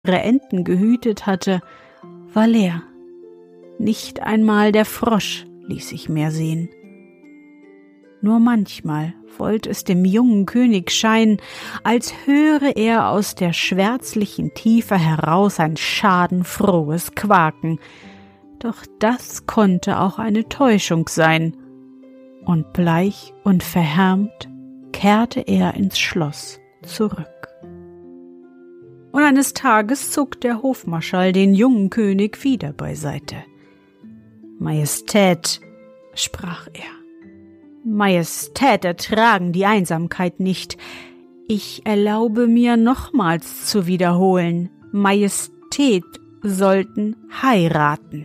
Enten gehütet hatte, war leer. Nicht einmal der Frosch ließ sich mehr sehen. Nur manchmal wollte es dem jungen König scheinen, als höre er aus der schwärzlichen Tiefe heraus ein schadenfrohes Quaken. Doch das konnte auch eine Täuschung sein, und bleich und verhärmt kehrte er ins Schloss zurück. Und eines Tages zog der Hofmarschall den jungen König wieder beiseite. »Majestät«, sprach er, »Majestät ertragen die Einsamkeit nicht. Ich erlaube mir nochmals zu wiederholen, Majestät sollten heiraten.«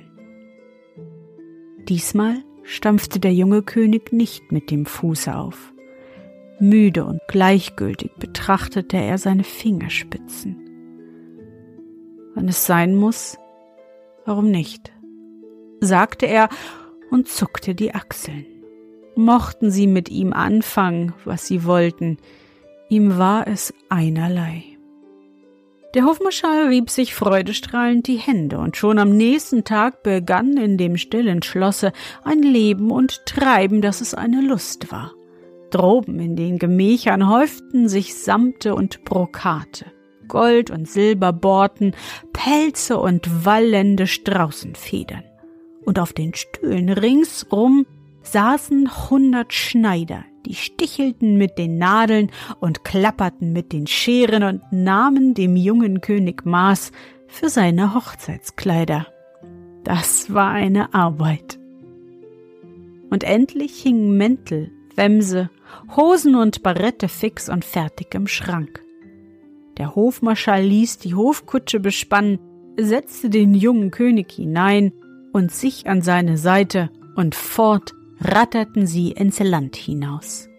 Diesmal stampfte der junge König nicht mit dem Fuße auf. Müde und gleichgültig betrachtete er seine Fingerspitzen. »Wenn es sein muss, warum nicht?«, sagte er und zuckte die Achseln. Mochten sie mit ihm anfangen, was sie wollten, ihm war es einerlei. Der Hofmarschall rieb sich freudestrahlend die Hände, und schon am nächsten Tag begann in dem stillen Schlosse ein Leben und Treiben, dass es eine Lust war. Droben in den Gemächern häuften sich Samte und Brokate, Gold- und Silberborten, Pelze und wallende Straußenfedern. Und auf den Stühlen ringsrum saßen 100 Schneider, die stichelten mit den Nadeln und klapperten mit den Scheren und nahmen dem jungen König Maß für seine Hochzeitskleider. Das war eine Arbeit. Und endlich hingen Mäntel, Wämse, Hosen und Barette fix und fertig im Schrank. Der Hofmarschall ließ die Hofkutsche bespannen, setzte den jungen König hinein und sich an seine Seite, und fort ratterten sie ins Land hinaus.